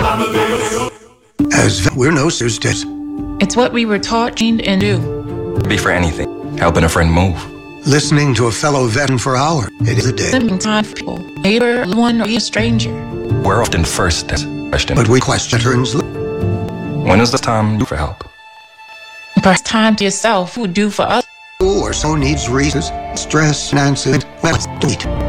We're no sisters. It's what we were taught, trained, and do. Be for anything. Helping a friend move. Listening to a fellow veteran for hours. It is a day. Spending time with people, neighbor, one, or a stranger. We're often first to question. But we question turns. When is the time you for help? Perhaps time to yourself would do for others. Or so needs reasons, stress, and answers. Well,